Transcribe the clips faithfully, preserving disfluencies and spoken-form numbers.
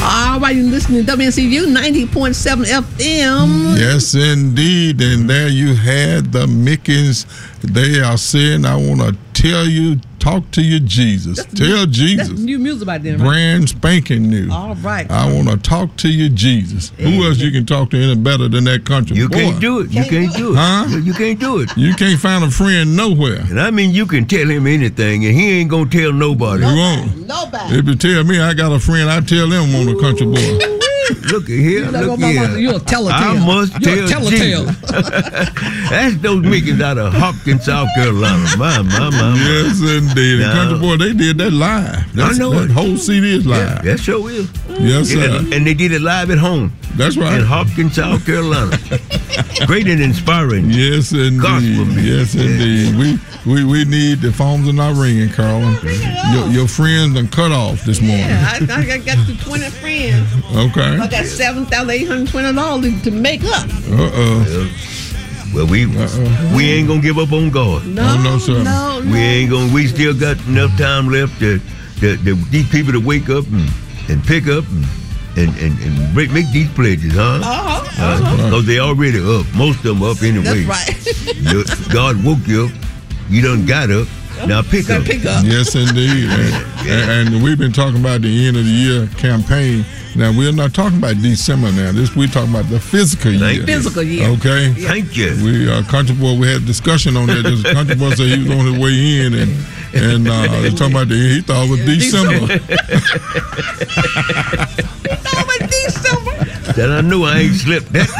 All right, you're listening to W N C U ninety point seven F M. Yes, indeed. And there you had the Mickens. They are saying, I want to tell you, talk to you, Jesus. That's tell new, Jesus. That's new music by them, right? Brand spanking new. All right. I want to talk to you, Jesus. Yeah. Who else you can talk to any better than that country You boy? can't do it. You can't do it. Huh? You can't do it. You can't find a friend nowhere. And I mean, you can tell him anything, and he ain't going to tell nobody. He won't. Nobody. If you tell me I got a friend, I tell them I'm a country boy. Look at here, You're look like, here. You're a telltale. I must You're tell a telltale. That's those Mickens out of Hopkins, South Carolina. My, my, my, my. Yes, indeed. Now, The country boy, they did that live. That's, I know that it. whole C D is live. Yeah, that sure is. Yes, sir. And, and they did it live at home. That's right. In Hopkins, South Carolina. Great and inspiring. Yes, indeed. Gospel music. Yes, indeed. We we we need the phones are not ringing, Carlin. Your, your friends done cut off this morning. Yeah, I, I got the twenty friends. Okay. I got seven thousand eight hundred twenty dollars to make up. Uh oh. Well, we Uh-uh. we ain't gonna give up on God. No, Oh, no, sir. no, no. We ain't gonna. We still got enough time left to, to, to these people to wake up and, and pick up and and, and, and make, make these pledges, huh? Uh-huh. Because uh-huh. they already up. Most of them up anyway. That's right. You- God woke you up. You done got up. Now pick Gotta up. pick up. Yes, indeed. And, and, and we've been talking about the end of the year campaign. Now we're not talking about December now. This we're talking about the physical Thank year. you. Physical year. Okay. Thank you. We uh, country boy. We had a discussion on that. This country boy said he was on his way in, and and uh, they talking about the he thought it was December. Oh, but December. That I knew I ain't slept that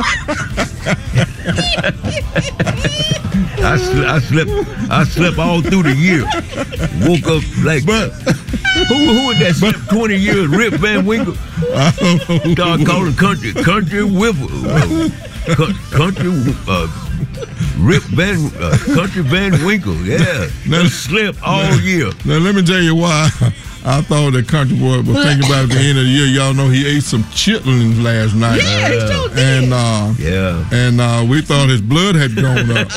long. I, sl- I slept. I slept all through the year. Woke up like. But Who who would that slept twenty years? Rip Van Winkle. Start calling country country whipper. Uh, cu- country uh, Rip Van uh, Country Van Winkle. Yeah. Now- Just slept all year. now let me tell you why I thought that country boy was thinking about at the end of the year. Y'all know he ate some chitlins last night. Yeah, he sure did. And uh, Yeah. and uh, we thought his blood had gone up.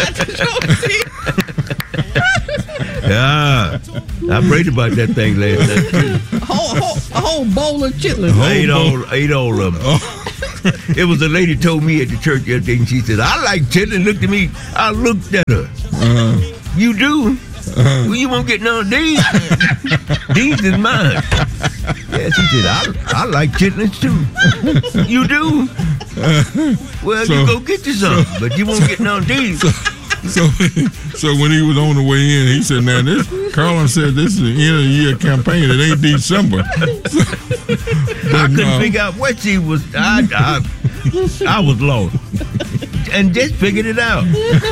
Yeah. I prayed about that thing last night too. A whole, whole, a whole bowl of chitlins. I ate all, ate all of them. It was a lady told me at the church the other day, and she said, I like chitlins. Looked at me. I looked at her. Uh, You do? Well, you won't get none of these. These is mine. Yeah, she said, I, I like chitlins too. You do? Well, So- you go get you some, but you won't get none of these. so so when he was on the way in, he said, "Now this," Carlin said, "This is the end of the year campaign. It ain't December." I couldn't uh, figure out what she was. I, I, I was lost. And just figured it out.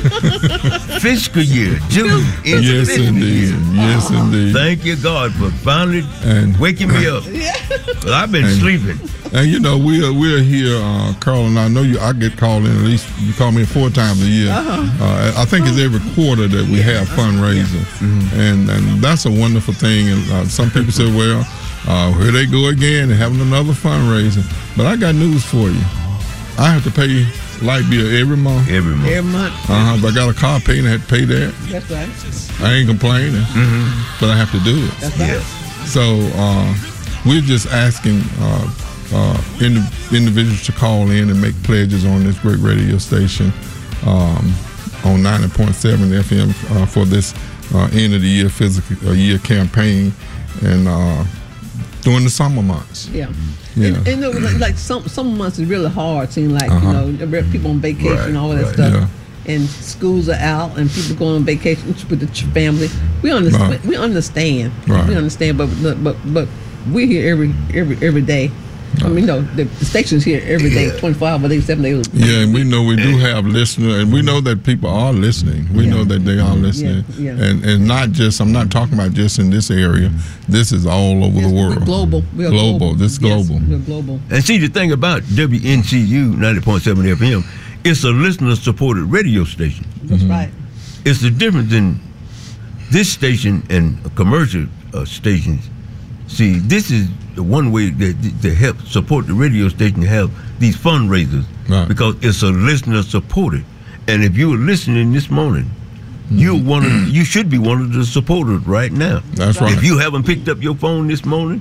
Fiscal year, June. It's Yes, fiscal indeed. year. Yes, indeed. Thank you, God, for finally And- waking me up. Well, I've been And- sleeping. And you know, we're we're here, uh, Carl and I know you. I get called in at least. You call me four times a year. Uh-huh. Uh, I think it's every quarter that we have fundraising, Mm-hmm. and and that's a wonderful thing. And uh, some people say, well, uh, here they go again, and having another fundraiser. But I got news for you. I have to pay light bill every month. Every month. Every month. Uh huh. But I got a car payment. I had to pay that. That's right. I ain't complaining, but I have to do it. That's right. Yeah. So uh, we're just asking uh, uh, indi- individuals to call in and make pledges on this great radio station um, on ninety point seven F M uh, for this uh, end of the year physical uh, year campaign, and uh, during the summer months. Yeah. Yeah. And, and it was like, like some some months is really hard. Seem like Uh-huh. you know there are people on vacation, Right, all that right. stuff, Yeah. and schools are out, and people going on vacation with the ch- family. We understand. Right. We, we understand. Right. We understand. But but but we're here every every every day. I mean, no, the, the station's here every day, Yeah. twenty-four hours a day, seven days. Yeah, and we know we do have listeners, and we know that people are listening. We Yeah. know that they are listening, Yeah, yeah. and and not just. I'm not talking about just in this area. This is all over the Yes, world. We're global. We're Global. global. This is Yes, global. we're global. And see, the thing about W N C U ninety point seven F M, it's a listener-supported radio station. That's right. It's the difference in this station and commercial uh, stations. See, this is the one way that to help support the radio station to have these fundraisers, Right. because it's a listener supported. And if you were listening this morning, you're one of you should be one of the supporters right now. That's right. If you haven't picked up your phone this morning,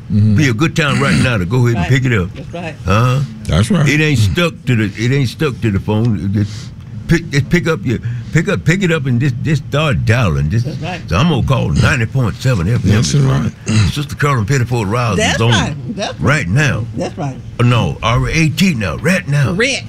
Mm-hmm. Be a good time right now to go ahead and Right. pick it up. That's right. Huh? That's right. It ain't stuck to the. It ain't stuck to the phone. Just pick, just pick up your, pick up, pick it up, and just, just start dialing. Just, That's right. So I'm gonna call ninety point seven F M. That's right. Sister Carolyn Pettiford Rouse That's is on right. That's right. right now. That's right. Oh, no, R A T now, right now. Red.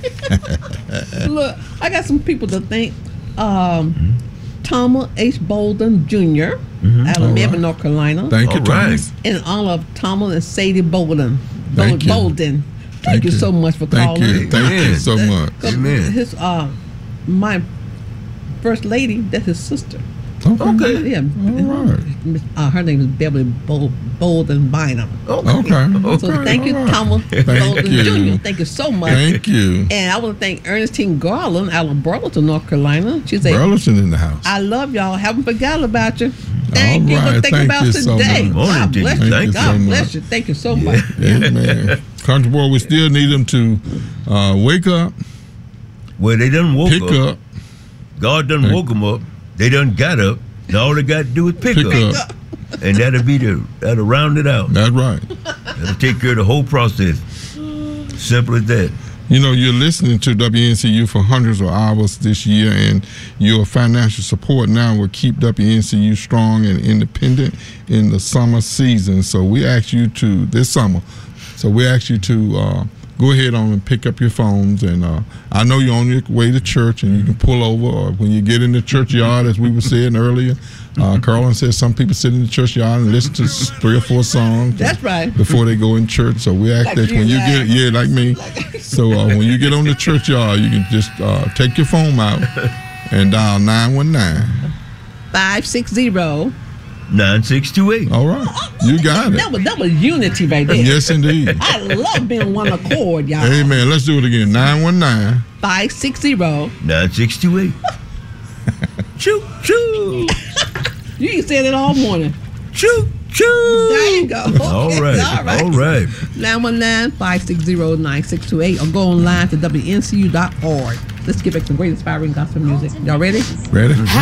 Look, I got some people to thank. Um, Thomas H. Bolden Junior out of All Melbourne, right. North Carolina. Thank you, All right. Thomas. In honor of Thomas and Sadie Bolden. Bol- Thank you. Bolden. Thank, you so much for Thank calling. you. Thank you Amen. so much. Amen. His uh, my first lady, that's his sister. Okay. Yeah. All right. Uh, her name is Beverly Bol- Bolden Bynum. Okay. Okay. So Okay. thank you, All right. Thomas Thank Bolden you. Junior Thank you so much. Thank you. And I want to thank Ernestine Garland out of Burlington, North Carolina. She said, Burleson in the house. I love y'all. Haven't forgotten about you. Thank All you for right. thinking Thank about you us so today. much. Morning God to you. bless Thank you. you God so bless much. you. Thank you so much. Amen. Country boy, we still need them to uh, wake up, Well, they done woke pick up. up, God done woke them up. They done got up. Now all they got to do is pick, pick up. up. And that'll be the, that'll round it out. That's right. That'll take care of the whole process. Simple as that. You know, you're listening to W N C U for hundreds of hours this year, and your financial support now will keep W N C U strong and independent in the summer season. So we ask you to, this summer, so we ask you to uh, go ahead on and pick up your phones. And uh, I know you're on your way to church, and you can pull over, or when you get in the churchyard, as we were saying earlier, uh, Carlin said some people sit in the churchyard and listen to three or four songs. That's right. Before they go in church. So we ask Like that you, when you right? get, yeah, like me. So uh, when you get on the churchyard, you can just uh, take your phone out and dial nine one nine. five six zero. nine six two eight. All right. You got That it. was, that was unity right there. Yes, indeed. I love being one accord, y'all. Amen. Let's do it again. nine one nine. five six zero. nine six two eight. Choo choo. You ain't said it all morning. Choo choo. There you go. All Okay, right. All right. All right. nine one nine, five six zero, nine six two eight or go online to W N C U dot org. Let's get back some great inspiring gospel music. Y'all ready? Ready?